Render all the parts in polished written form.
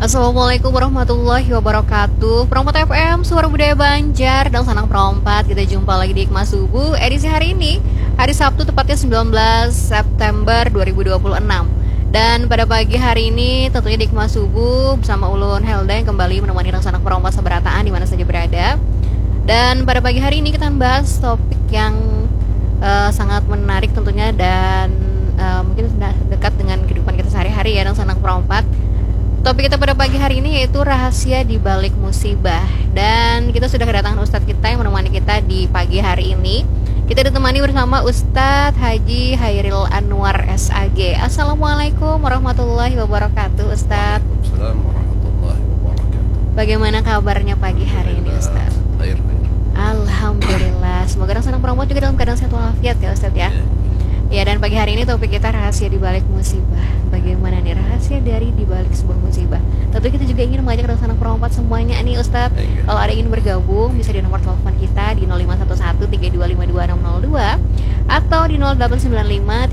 Assalamualaikum warahmatullahi wabarakatuh. Perompat FM, Suara Budaya Banjar dan Sanang Perompat. Kita jumpa lagi di Hikmah Subuh edisi hari ini, hari Sabtu tepatnya 19 September 2026. Dan pada pagi hari ini tentunya di Hikmah Subuh bersama Ulun Helda yang kembali menemani Sanang Perompat seberataan di mana saja berada. Dan pada pagi hari ini kita membahas topik yang sangat menarik tentunya dan mungkin sudah dekat dengan kehidupan kita sehari-hari ya dan Sanang Perompat. Topik kita pada pagi hari ini yaitu rahasia di balik musibah. Dan kita sudah kedatangan Ustadz kita yang menemani kita di pagi hari ini. Kita ditemani bersama Ustadz Haji Hairil Anwar SAG. Assalamualaikum warahmatullahi wabarakatuh Ustadz. Waalaikumsalam warahmatullahi wabarakatuh. Bagaimana kabarnya pagi hari ini Ustadz? Khair. Alhamdulillah. Semoga orang senang promote juga dalam keadaan sehat walafiat ya Ustadz ya. Ya, dan pagi hari ini topik kita rahasia di balik musibah. Bagaimana nih rahasia dari di balik sebuah musibah? Tentu kita juga ingin mengajak rekan perompat semuanya nih Ustadz. Kalau ada yang ingin bergabung bisa di nomor telepon kita di 0511 3252 atau di 0895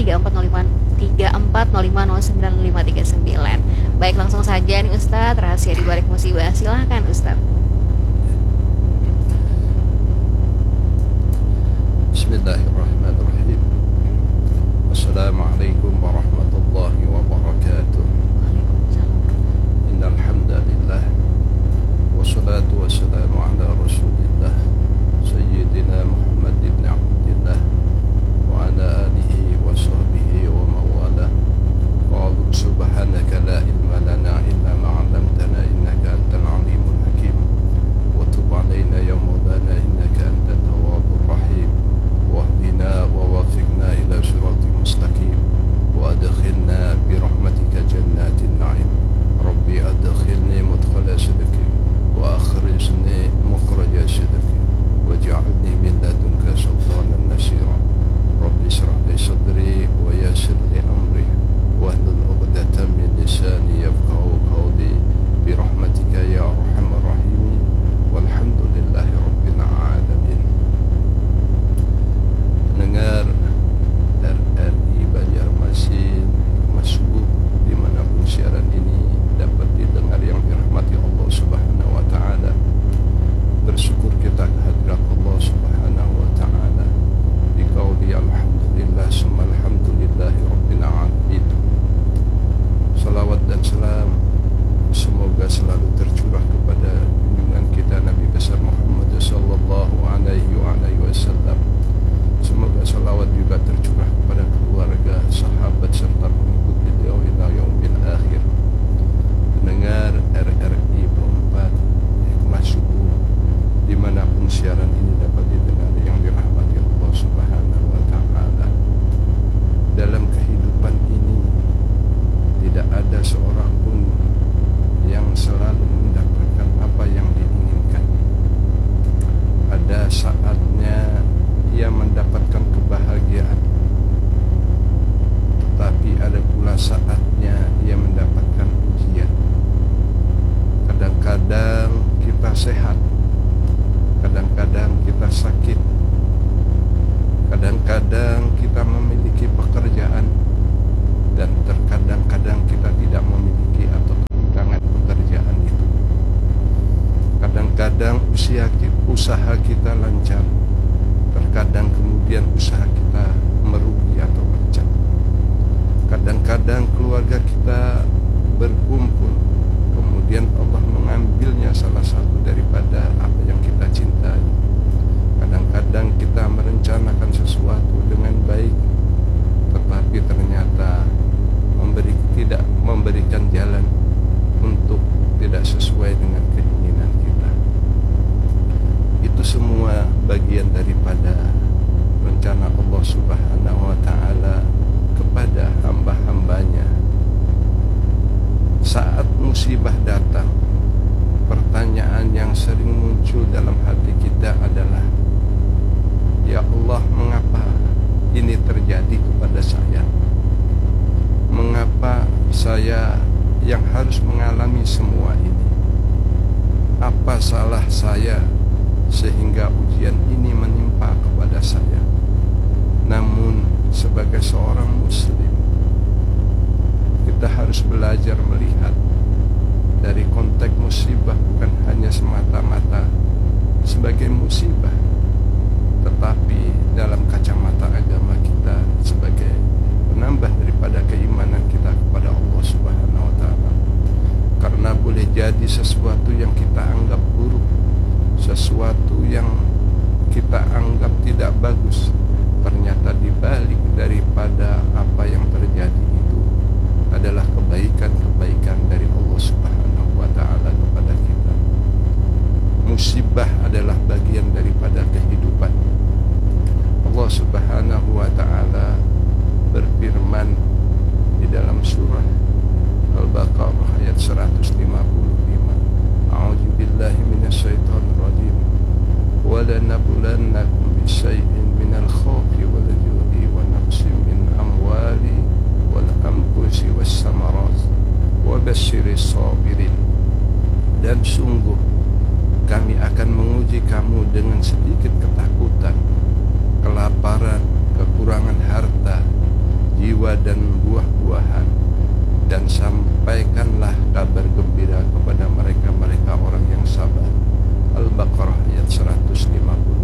3405 Baik, langsung saja nih Ustadz, rahasia di balik musibah. Silahkan Ustadz. Bismillahirrahmanirrahim. Assalamualaikum warahmatullahi wabarakatuh. Innal hamdalillah wassalatu wassalamu ala Rasulillah Sayyidina Muhammad ibn Abdillah wa ala alihi wa sahbihi wa mawala. Qalu subhanaka la ilma lana illa ma 'allamtana innaka antal alimul hakim. Wa tub 'alaina ya maulana innaka antat tawwabur rahim. واهدنا ووفقنا إلى صراط مستقيم وأدخلنا برحمتك جنات النعيم ربي أدخلني مدخل صدق وأخرجني مخرج صدق واجعلني من لدنك سلطانا نصيرا ربي اشرح لي صدري ويسر لي أمري واحلل عقدة من لساني يفقهوا قولي برحمتك يا أرحم الراحمين والحمد لله رب العالمين. Dengar RRI Banjarmasin Masuk dimanapun siaran ini dapat didengar yang dirahmati Allah Subhanahu wa Ta'ala. Bersyukur kita kehadirat Allah Subhanahu wa Ta'ala di qauli alhamdulillah summa alhamdulillahi rabbil alamin. Salawat dan salam semoga selalu tercurah kepada junjungan kita Nabi besar Muhammad sallallahu alaihi wasallam. Semoga salawat juga tercurah kepada keluarga, sahabat serta pengikut beliau ila yaumil akhir. Pendengar RRI 4 Hikmah Subuh dimanapun siaran ini dapat didengar yang dirahmati Allah Subhanahu wa Ta'ala. Dalam kehidupan ini tidak ada seorang pun yang selalu mendapatkan apa yang diinginkan. Ada saatnya ia mendapatkan kebahagiaan, tetapi ada pula saatnya ia mendapatkan ujian. Kadang-kadang kita sehat, kadang-kadang kita sakit, kadang-kadang kita memiliki pekerjaan, dan terkadang-kadang kita tidak memiliki atau kekurangan pekerjaan itu. Kadang-kadang usaha kita lancar, terkadang kemudian usaha kita merugi atau pecah. Kadang-kadang keluarga kita berkumpul, kemudian Allah mengambilnya salah satu daripada apa yang kita cintai. Kadang-kadang kita merencanakan sesuatu dengan baik, tetapi ternyata tidak memberikan jalan untuk tidak sesuai dengan keinginan kita. Itu semua bagian daripada rencana Allah Subhanahu wa Ta'ala kepada hamba-hambanya. Saat musibah datang, pertanyaan yang sering muncul dalam hati kita adalah, ya Allah, mengapa ini terjadi kepada saya? Mengapa saya yang harus mengalami semua ini? Apa salah saya sehingga ujian ini menimpa kepada saya? Namun sebagai seorang muslim, kita harus belajar melihat dari Boleh jadi sesuatu yang kita anggap buruk, sesuatu yang kita anggap tidak bagus, ternyata dibalik daripada apa yang terjadi itu adalah kebaikan-kebaikan dari Allah Subhanahu wa Ta'ala kepada kita. Musibah adalah bagian daripada kehidupan. Allah Subhanahu wa Ta'ala berfirman di dalam surah Al-Baqarah ayat 155. A'udzu billahi minasyaitonir rajim. Wa lanabluwannakum bisyai'in minal khawfi wal ju'i wa naqsin min amwali wal anfusi was samarat wa basyiris sabirin. Dan sungguh kami akan menguji kamu dengan sedikit ketakutan, kelaparan, kekurangan harta, jiwa dan buah-buahan, dan sampaikanlah kabar gembira kepada mereka orang yang sabar. Al-Baqarah ayat 155.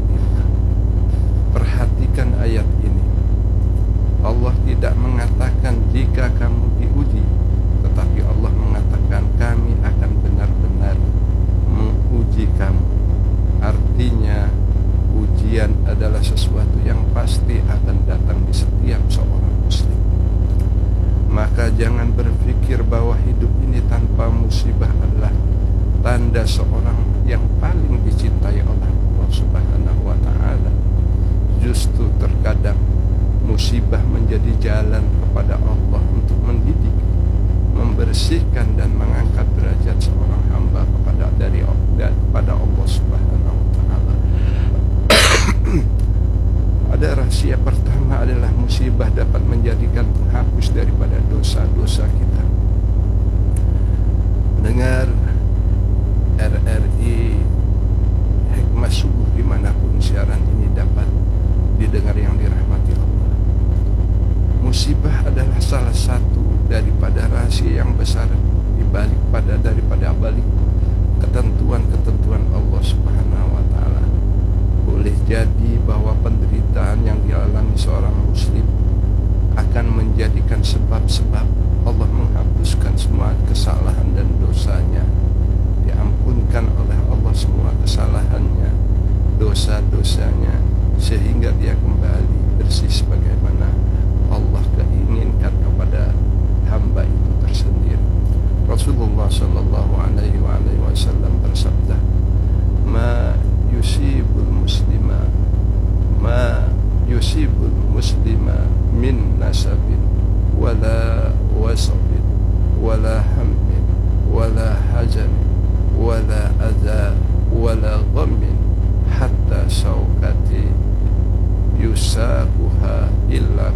Perhatikan ayat ini. Allah tidak mengatakan jika kamu diuji, tetapi Allah mengatakan kami akan benar-benar menguji kamu. Artinya ujian adalah sesuatu yang pasti akan datang di setiap seorang muslim. Maka jangan berpikir bahwa hidup ini tanpa musibah adalah tanda seorang yang paling dicintai oleh Allah Subhanahu wa Ta'ala. Justru terkadang musibah menjadi jalan kepada Allah untuk mendidik, membersihkan dan mengangkat derajat seorang hamba kepada Allah Subhanahu wa Ta'ala. Ada rahasia pertama adalah musibah dapat menjadikan penghapus daripada dosa-dosa kita. Dengar RRI Hikmah Subuh dimanapun siaran ini dapat didengar yang dirahmati Allah. Musibah adalah salah satu daripada rahasia yang besar daripada balik ketentuan-ketentuan Allah Subhanahu wa Ta'ala. Boleh jadi bahwa penderitaan yang dialami seorang muslim akan menjadikan sebab-sebab Allah menghapuskan semua kesalahan dan dosanya, diampunkan oleh Allah semua kesalahannya, dosa-dosanya, sehingga dia kembali bersih sebagaimana Allah keinginkan kepada hamba itu tersendiri. Rasulullah sallallahu alaihi wasallam bersabda, "Ma yusibul muslima min nasabin wala wasabin wala hammin wala hazanin wala adha wala ghammin hatta syauqati yusaquha illa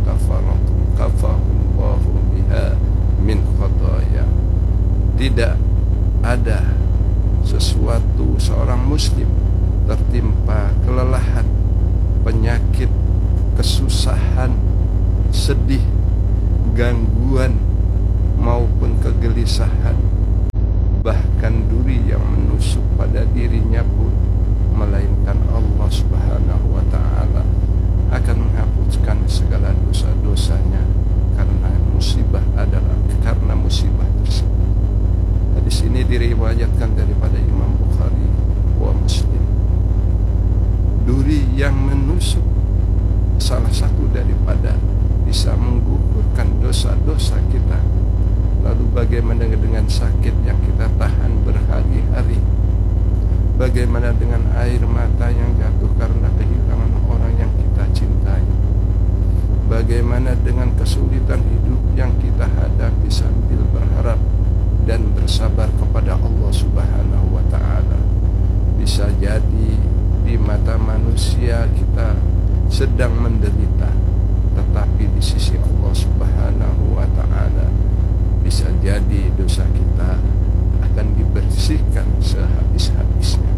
kafahullahu biha min khataya." Tidak ada sesuatu seorang muslim tertimpa kelelahan, penyakit, kesusahan, sedih, gangguan maupun kegelisahan, bahkan duri yang menusuk pada dirinya pun, melainkan Allah Subhanahu wa Ta'ala akan menghapuskan segala dosa-dosanya karena musibah tersebut. Hadis ini diriwayatkan daripada Imam Bukhari wa Muslim. Duri yang menusuk salah satu daripada bisa menggugurkan dosa-dosa kita. Lalu bagaimana dengan sakit yang kita tahan berhari-hari? Bagaimana dengan air mata yang jatuh karena kehilangan orang yang kita cintai? Bagaimana dengan kesulitan hidup yang kita hadapi sambil berharap dan bersabar kepada Allah Subhanahu wa Ta'ala? Bisa jadi di mata manusia kita sedang menderita, tetapi di sisi Allah Subhanahu wa Ta'ala bisa jadi dosa kita akan dibersihkan sehabis-habisnya.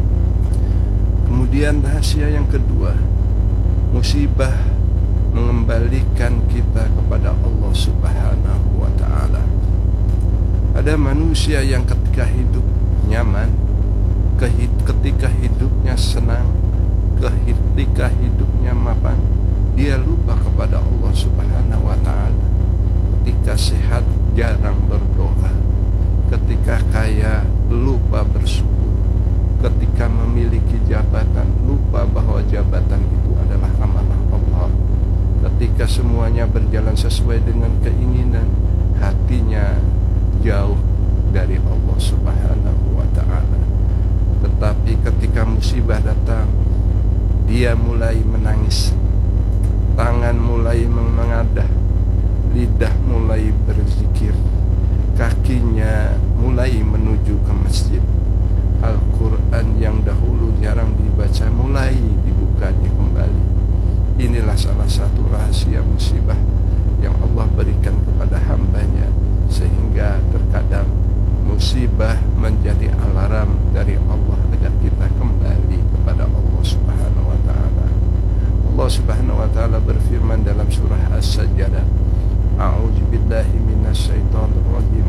Kemudian rahasia yang kedua, musibah mengembalikan kita kepada Allah Subhanahu wa Ta'ala. Ada manusia yang ketika hidup nyaman, ketika hidupnya senang, ketika hidupnya mapan, dia lupa kepada Allah Subhanahu wa Ta'ala. Ketika sehat jarang berdoa, ketika mereka kaya lupa bersyukur. Ketika memiliki jabatan lupa bahwa jabatan itu adalah amanah Allah. Ketika semuanya berjalan sesuai dengan keinginan, hatinya jauh dari Allah Subhanahu wa ta'ala. Tetapi ketika musibah datang, dia mulai menangis, tangan mulai mengadah, lidah mulai berzikir, kakinya mulai menuju ke masjid. Al-Quran yang dahulu jarang dibaca mulai dibukanya kembali. Inilah salah satu rahasia musibah yang Allah berikan kepada hambanya, sehingga terkadang musibah menjadi alarm dari Allah agar kita kembali kepada Allah Subhanahu wa ta'ala. Allah Subhanahu wa ta'ala berfirman dalam surah As-Sajdah, A'udzu billahi minasyaitonir rajim.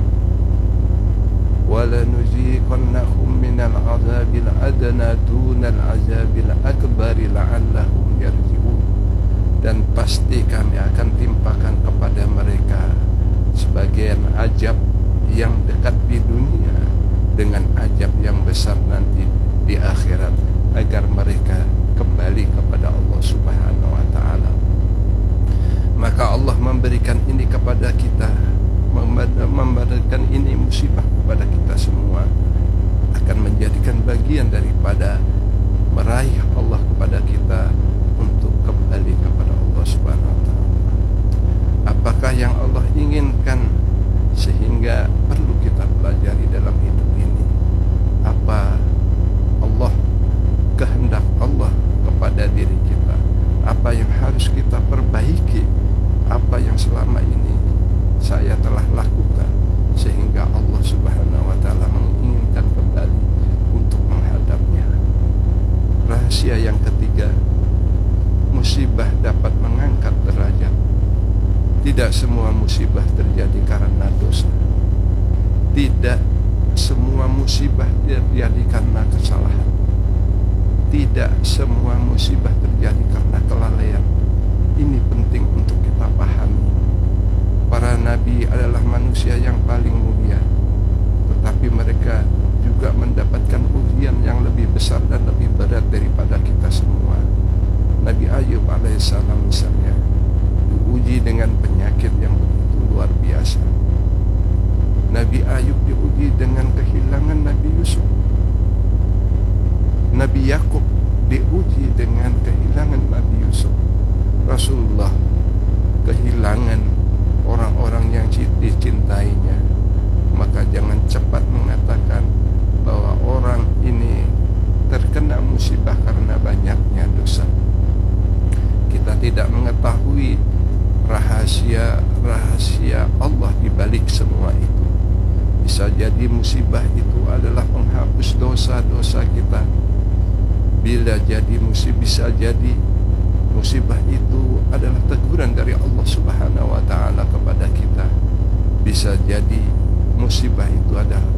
وَلَنُذِيقَنَّهُمْ مِنَ الْعَذَابِ الْأَدْنَى دُونَ الْعَذَابِ الْأَكْبَرِ لَعَلَّهُمْ يَرْجِعُونَ. Dan pasti kami akan timpakan kepada mereka sebagian azab yang dekat di dunia dengan azab yang besar nanti di akhirat, agar mereka kembali kepada Allah Subhanahu wa ta'ala. Maka Allah memberikan ini kepada kita, memberikan ini musibah kepada kita semua, akan menjadikan bagian daripada meraih Allah kepada kita untuk kembali kepada Allah Subhanahu wa ta'ala. Apakah yang Allah inginkan sehingga perlu kita pelajari dalam hidup ini? Apa Allah, kehendak Allah kepada diri kita? Apa yang harus kita perbaiki? Apa yang selama ini saya telah lakukan sehingga Allah Subhanahu wa ta'ala menginginkan kembali untuk menghadapnya? Rahasia yang ketiga, musibah dapat mengangkat derajat. Tidak semua musibah terjadi karena dosa. Tidak semua musibah terjadi karena kesalahan. Tidak semua musibah terjadi karena kelalaian. Ini penting untuk kita pahami. Para nabi adalah manusia yang paling mulia, tetapi mereka juga mendapatkan ujian yang lebih besar dan lebih berat daripada kita semua. Nabi Ayub alaihissalam misalnya diuji dengan penyakit yang begitu luar biasa. Nabi Ayub diuji dengan kehilangan Nabi Yusuf. Nabi Yakub diuji dengan kehilangan Nabi Yusuf. Rasulullah kehilangan orang-orang yang dicintainya. Maka jangan cepat mengatakan bahwa orang ini terkena musibah karena banyaknya dosa. Kita tidak mengetahui rahasia Allah di balik semua itu. Bisa jadi musibah itu adalah penghapus dosa-dosa kita. Bisa jadi musibah itu adalah teguran dari Allah Subhanahu wa ta'ala kepada kita. Bisa jadi musibah itu adalah